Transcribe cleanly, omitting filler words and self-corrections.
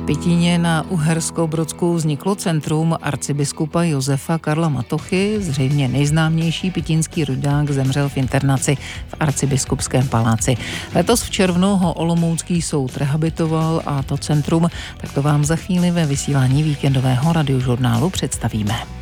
Pitíně na Uhersko-Brodsku vzniklo centrum arcibiskupa Josefa Karla Matochy. Zřejmě nejznámější pitínský rodák zemřel v internaci v arcibiskupském paláci. Letos v červnu ho olomoucký soud rehabilitoval a to centrum, tak to vám za chvíli ve vysílání víkendového radiožurnálu představíme.